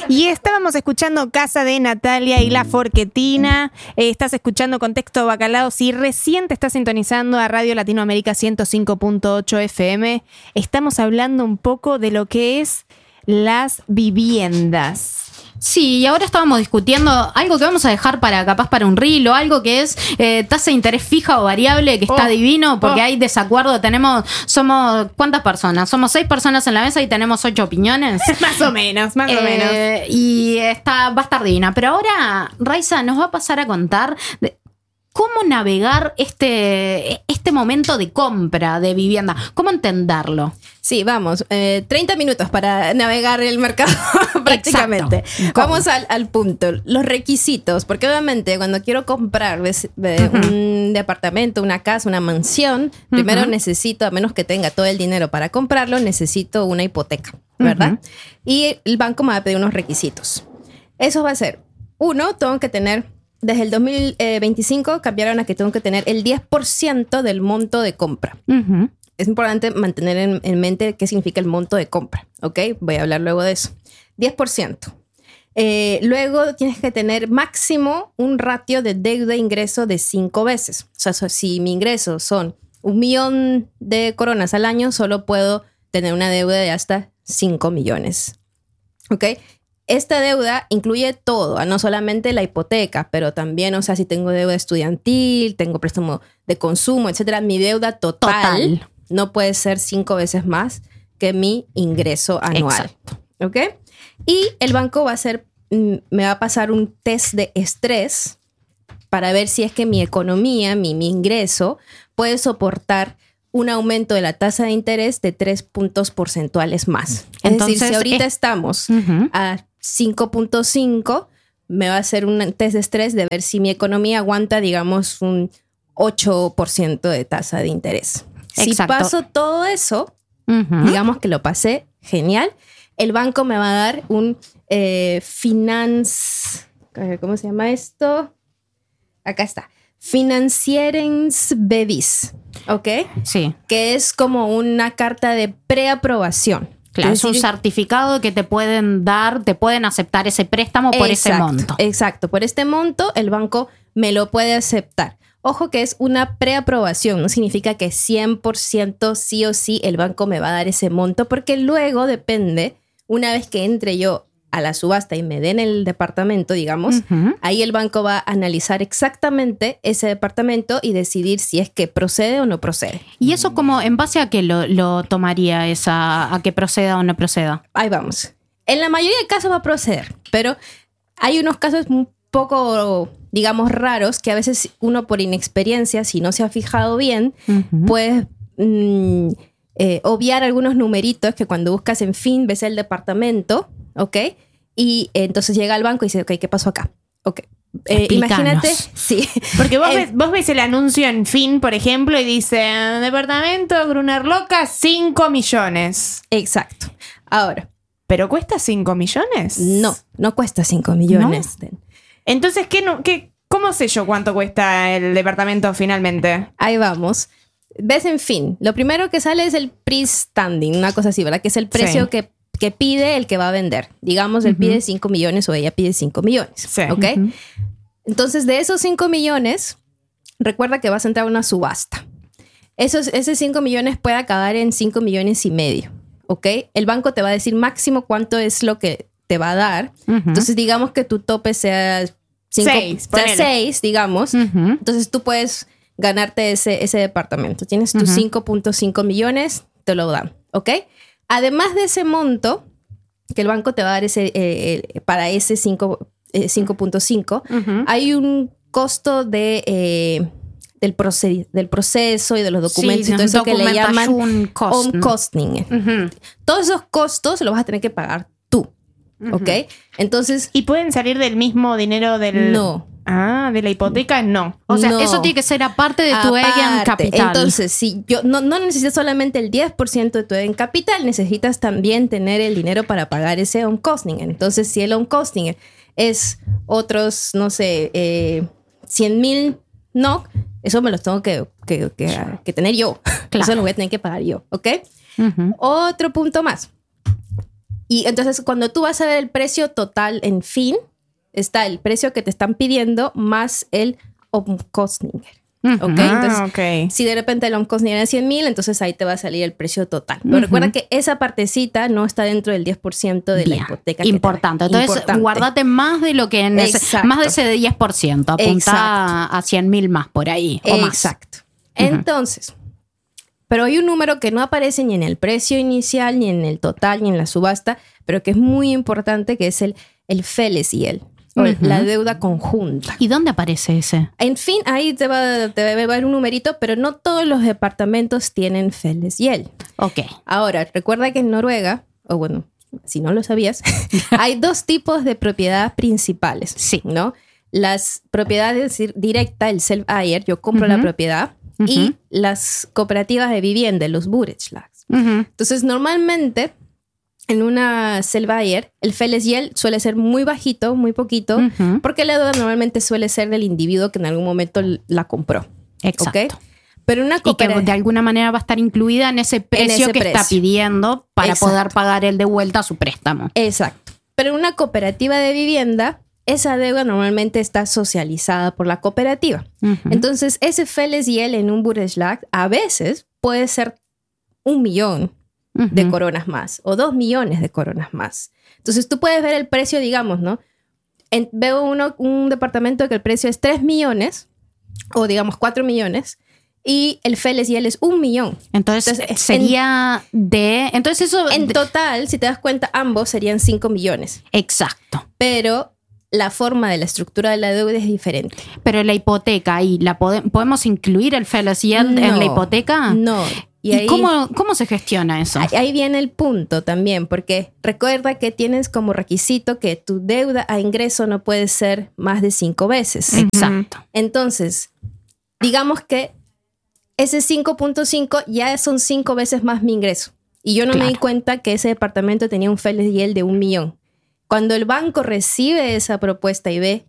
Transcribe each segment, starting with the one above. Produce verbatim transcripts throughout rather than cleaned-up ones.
Y estábamos escuchando Casa de Natalia y La Forquetina. Eh, estás escuchando Contexto Bacalao. Si recién te estás sintonizando a Radio Latinoamérica ciento cinco punto ocho F M, estamos hablando un poco de lo que es las viviendas. Sí, y ahora estábamos discutiendo algo que vamos a dejar para capaz para un reel o algo que es eh, tasa de interés fija o variable, que está oh, divino porque oh. hay desacuerdo. Tenemos, somos, ¿cuántas personas? Somos seis personas en la mesa y tenemos ocho opiniones. Más o menos, más eh, o menos. Y está, va a estar divina. Pero ahora Raiza nos va a pasar a contar de cómo navegar este, este momento de compra de vivienda, cómo entenderlo. Sí, vamos, eh, treinta minutos para navegar el mercado prácticamente. Exacto. Vamos al, al punto, los requisitos, porque obviamente cuando quiero comprar ves, eh, uh-huh. un departamento, una casa, una mansión, uh-huh. primero necesito, a menos que tenga todo el dinero para comprarlo, necesito una hipoteca, ¿verdad? Uh-huh. Y el banco me va a pedir unos requisitos. Eso va a ser, uno, tengo que tener, desde el dos mil veinticinco cambiaron a que tengo que tener el diez por ciento del monto de compra. Uh-huh. Es importante mantener en, en mente qué significa el monto de compra, ¿ok? Voy a hablar luego de eso. diez por ciento. Eh, luego tienes que tener máximo un ratio de deuda-ingreso de cinco veces. O sea, so, si mi ingreso son un millón de coronas al año, solo puedo tener una deuda de hasta cinco millones, ¿ok? Esta deuda incluye todo, no solamente la hipoteca, pero también, o sea, si tengo deuda estudiantil, tengo préstamo de consumo, etcétera, mi deuda total, total. no puede ser cinco veces más que mi ingreso anual. Exacto. ¿Ok? Y el banco va a hacer, me va a pasar un test de estrés para ver si es que mi economía, mi, mi ingreso, puede soportar un aumento de la tasa de interés de tres puntos porcentuales más. Es Entonces, decir, si ahorita es... estamos uh-huh. a cinco punto cinco, me va a hacer un test de estrés de ver si mi economía aguanta, digamos, un ocho por ciento de tasa de interés. Exacto. Si paso todo eso, uh-huh. digamos que lo pasé genial, el banco me va a dar un eh, finance... ¿Cómo se llama esto? Acá está. Financierungsbevis, ¿ok? Sí. Que es como una carta de preaprobación. Claro, es, decir, un certificado que te pueden dar, te pueden aceptar ese préstamo por exacto, ese monto. Exacto, por este monto el banco me lo puede aceptar. Ojo que es una preaprobación, no significa que cien por ciento sí o sí el banco me va a dar ese monto, porque luego depende, una vez que entre yo a la subasta y me den el departamento, digamos, uh-huh. ahí el banco va a analizar exactamente ese departamento y decidir si es que procede o no procede. ¿Y eso como en base a qué lo, lo tomaría esa, a que proceda o no proceda? Ahí vamos. En la mayoría de casos va a proceder, pero hay unos casos un poco, digamos, raros que a veces uno por inexperiencia, si no se ha fijado bien, uh-huh. puede mm, eh, obviar algunos numeritos que cuando buscas en Fin ves el departamento, ¿ok? Y entonces llega al banco y dice, ok, ¿qué pasó acá? Ok. Eh, imagínate, sí. Porque vos, eh, ves, vos ves el anuncio en Fin, por ejemplo, y dice, departamento Gruner Loca, cinco millones. Exacto. Ahora. ¿Pero cuesta cinco millones? No, no cuesta cinco millones. ¿No? Entonces, ¿qué, no, qué, ¿cómo sé yo cuánto cuesta el departamento finalmente? Ahí vamos. Ves en Fin. Lo primero que sale es el price standing, una cosa así, ¿verdad? Que es el precio sí. que que pide el que va a vender. Digamos, él uh-huh. pide cinco millones o ella pide cinco millones. Sí. ¿Ok? Uh-huh. Entonces, de esos cinco millones, recuerda que vas a entrar a una subasta. Esos, esos cinco millones puede acabar en cinco millones y medio. ¿Ok? El banco te va a decir máximo cuánto es lo que te va a dar. Uh-huh. Entonces, digamos que tu tope sea seis, digamos. Uh-huh. Entonces, tú puedes ganarte ese, ese departamento. Tienes tus uh-huh. cinco punto cinco millones, te lo dan. ¿Ok? Además de ese monto que el banco te va a dar ese, eh, para ese cinco punto cinco, uh-huh. hay un costo de, eh, del, proced- del proceso y de los documentos sí, y todo eso que le llaman on-costing. Uh-huh. Todos esos costos los vas a tener que pagar tú. Uh-huh. ¿Ok? Entonces... ¿Y pueden salir del mismo dinero del...? No. Ah, de la hipoteca no. O sea, no. eso tiene que ser aparte de tu aparte. Egen Capital. Entonces, si yo no, no necesitas solamente el diez por ciento de tu Egen Capital, necesitas también tener el dinero para pagar ese on-costing. Entonces, si el on-costing es otros, no sé, eh, cien mil N O C, eso me los tengo que, que, que, que tener yo. Claro. Eso lo voy a tener que pagar yo, ¿ok? Uh-huh. Otro punto más. Y entonces cuando tú vas a ver el precio total en fin, está el precio que te están pidiendo más el Omkostninger. Ujú. ¿Ok? Entonces, Ah, ok. si de repente el Omkostninger es cien mil, entonces ahí te va a salir el precio total. Pero Ujú. recuerda que esa partecita no está dentro del diez por ciento de Bien. la hipoteca. que te- Importante. Entonces, Importante. guardate más de lo que neces- Exacto. más de ese diez por ciento. Apunta Exacto. a cien mil más por ahí. O más. Exacto. Entonces, pero hay un número que no aparece ni en el precio inicial, ni en el total, ni en la subasta, pero que es muy importante, que es el, el Fellesgeld, o Ujú. la deuda conjunta. ¿Y dónde aparece ese? En fin, ahí te va, te va a haber un numerito, pero no todos los departamentos tienen Fellesgeld. Ok. Ahora, recuerda que en Noruega, o bueno, si no lo sabías, hay dos tipos de propiedad principales. Sí. ¿No? Las propiedades dir- directas, el self-hire, yo compro la Ujú. propiedad, Ujú. y las cooperativas de vivienda, los boerechtslags. Ujú. Entonces, normalmente, en una self-hire, el Fellesgeld suele ser muy bajito, muy poquito, Ujú. porque la deuda normalmente suele ser del individuo que en algún momento l- la compró. Exacto. ¿Ok? Pero una Y que cooperativa... de alguna manera va a estar incluida en ese precio ese que está precio. pidiendo para Exacto. poder pagar él de vuelta su préstamo. Exacto. Pero en una cooperativa de vivienda, esa deuda normalmente está socializada por la cooperativa. Ujú. Entonces, ese Fellesgeld en un boerechtslag a veces puede ser un millón de Ujú. coronas más o dos millones de coronas más. Entonces, tú puedes ver el precio, digamos, ¿no? En- veo uno, un departamento que el precio es tres millones o digamos cuatro millones y el Fellesgeld es un millón. Entonces, Entonces, sería de... Entonces eso... En de- total, si te das cuenta, ambos serían cinco millones. exacto. Pero la forma de la estructura de la deuda es diferente. Pero la hipoteca ahí, ¿la pode- ¿podemos incluir el Fellesgeld en No, la hipoteca? No. ¿Y, ahí, cómo, cómo se gestiona eso? ahí- ahí viene el punto también, porque recuerda que tienes como requisito que tu deuda a ingreso no puede ser más de cinco veces. Exacto. Entonces, digamos que ese cinco punto cinco ya son cinco veces más mi ingreso. Y yo no me Claro. di cuenta que ese departamento tenía un Fellesgeld de un millón. Cuando el banco recibe esa propuesta y ve...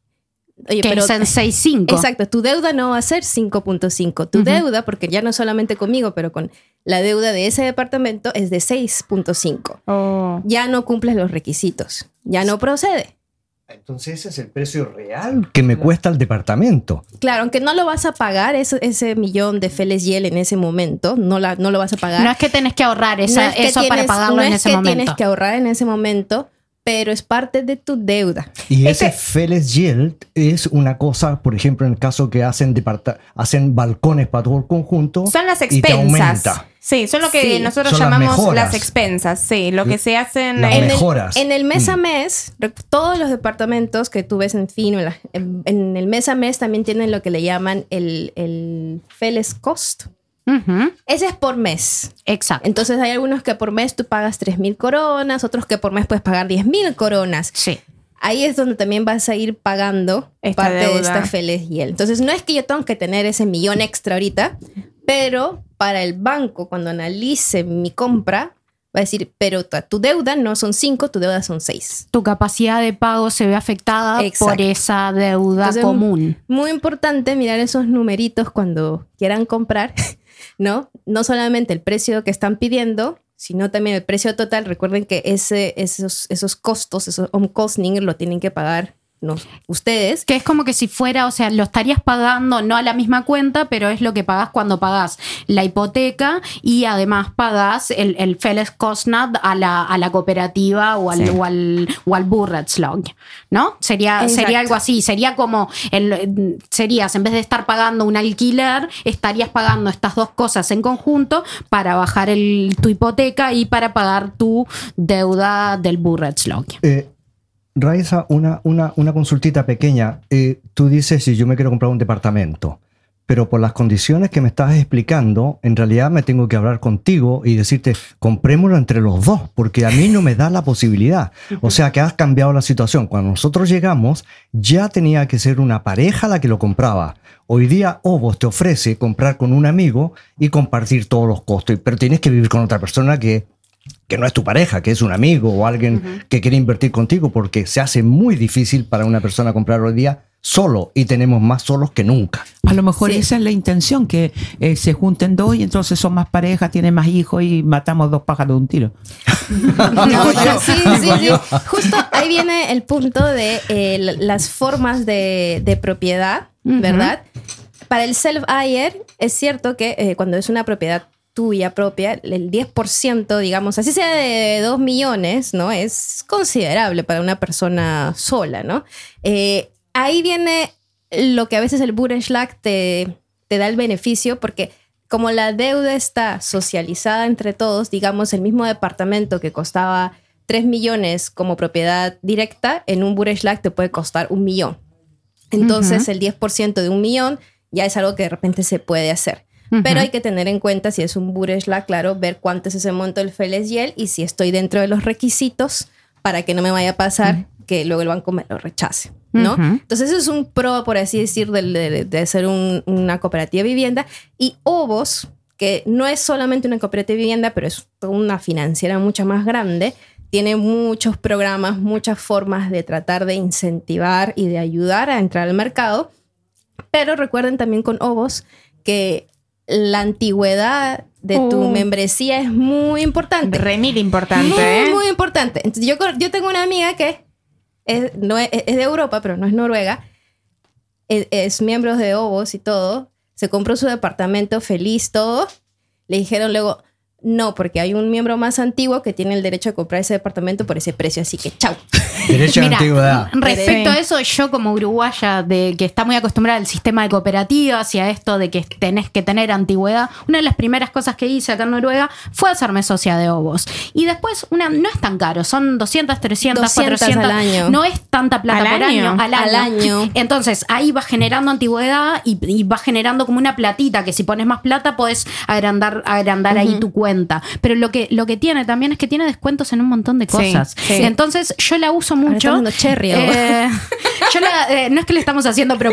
Oye, Que es en seis cinco. Exacto, tu deuda no va a ser cinco punto cinco. Tu Ujú. deuda, porque ya no solamente conmigo, pero con la deuda de ese departamento es de seis punto cinco. Oh. Ya no cumples los requisitos. Ya no procede. Entonces ese es el precio real que me cuesta el departamento. Claro, aunque no lo vas a pagar, ese, ese millón de Fellesgeld en ese momento, no, la, no lo vas a pagar. No es que tenés que ahorrar esa- No es que eso para tienes- pagarlo no en es ese que momento. tienes que ahorrar en ese momento, pero es parte de tu deuda. Y Este- ese Fellesgeld es una cosa, por ejemplo, en el caso que hacen, departa- hacen balcones para todo el conjunto. Son las y te expensas. aumenta. Sí, son lo que Sí. nosotros Son las llamamos mejoras. las expensas. Sí, lo que se hacen Las en En el, mejoras. en el mes a Mm. mes, re- todos los departamentos que tú ves en fin, en, la- en- en el mes a mes también tienen lo que le llaman el, el Felleskost. Ujú. Ese es por mes. Exacto. Entonces hay algunos que por mes tú pagas tres mil coronas, otros que por mes puedes pagar diez mil coronas. Sí. Ahí es donde también vas a ir pagando Esta parte de deuda. esta Fellesgeld. Entonces no es que yo tengo que tener ese millón extra ahorita, pero para el banco cuando analice mi compra va a decir, pero tu, tu deuda no son cinco, tu deuda son seis. Tu capacidad de pago se ve afectada Exacto. por esa deuda Entonces, común. Muy importante mirar esos numeritos cuando quieran comprar, ¿no? No solamente el precio que están pidiendo, sino también el precio total. Recuerden que ese, esos, esos costos, esos omkostninger lo tienen que pagar no, ustedes. Que es como que si fuera, o sea, lo estarías pagando no a la misma cuenta, pero es lo que pagás cuando pagás la hipoteca y además pagás el, el Felleskostnad a la, a la cooperativa o al, Sí. o al, o al Boerechtslag, ¿no? Sería, Exacto. sería algo así, sería como, el, serías, en vez de estar pagando un alquiler, estarías pagando estas dos cosas en conjunto para bajar el, tu hipoteca y para pagar tu deuda del Boerechtslag. Eh, Raiza, una, una, una consultita pequeña. Eh, tú dices, si yo me quiero comprar un departamento, pero por las condiciones que me estás explicando, en realidad me tengo que hablar contigo y decirte, comprémoslo entre los dos, porque a mí no me da la posibilidad. O sea que has cambiado la situación. Cuando nosotros llegamos, ya tenía que ser una pareja la que lo compraba. Hoy día Ovos te ofrece comprar con un amigo y compartir todos los costos, pero tienes que vivir con otra persona que... que no es tu pareja, que es un amigo o alguien uh-huh. que quiere invertir contigo, porque se hace muy difícil para una persona comprar hoy día solo y tenemos más solos que nunca. A lo mejor Sí. esa es la intención, que eh, se junten dos y entonces son más parejas, tienen más hijos y matamos dos pájaros de un tiro. No, Digo pero yo, sí, digo sí, sí. yo. Justo ahí viene el punto de eh, l- las formas de, de propiedad, ¿verdad? Para el self-hire es cierto que eh, cuando es una propiedad tuya propia, el diez por ciento, digamos, así sea de dos millones, ¿no? Es considerable para una persona sola, ¿no? Eh, ahí viene lo que a veces el Bundesschlag te, te da el beneficio, porque como la deuda está socializada entre todos, digamos, el mismo departamento que costaba tres millones como propiedad directa, en un Bundesschlag te puede costar un millón. Entonces, el diez por ciento de un millón ya es algo que de repente se puede hacer. Pero hay que tener en cuenta, si es un Bundesschlag, claro, ver cuánto es ese monto del Fellesgeld y si estoy dentro de los requisitos para que no me vaya a pasar que luego el banco me lo rechace, ¿no? Ujú. Entonces, eso es un pro, por así decir, de, de, de ser un- una cooperativa de vivienda. Y Ovos, que no es solamente una cooperativa de vivienda, pero es una financiera mucho más grande, tiene muchos programas, muchas formas de tratar de incentivar y de ayudar a entrar al mercado. Pero recuerden también con Ovos que la antigüedad de tu Oh. membresía es muy importante. Remil importante, Muy, ¿eh? muy importante. Entonces, yo, yo tengo una amiga que es, no es, es de Europa, pero no es noruega. Es, es miembro de Ovos y todo. Se compró su departamento feliz, todo. Le dijeron luego, no, porque hay un miembro más antiguo que tiene el derecho a comprar ese departamento por ese precio. Así que, chau. Derecho a Mira, antigüedad. respecto Sí. a eso, yo como uruguaya de que está muy acostumbrada al sistema de cooperativas y a esto de que tenés que tener antigüedad, una de las primeras cosas que hice acá en Noruega fue hacerme socia de Ovos. Y después, una no es tan caro, son doscientas, trescientas, doscientas cuatrocientas. al año. No es tanta plata ¿Al por año? año, al año. Al año. Entonces, ahí vas generando antigüedad y, y vas generando como una platita que si pones más plata podés agrandar, agrandar ahí tu cuenta. Pero lo que, lo que tiene también es que tiene descuentos en un montón de Sí, cosas. sí. Entonces, yo la uso Ahora mucho. está dando cherry, ¿o? Eh, yo la, eh, no es que le estamos haciendo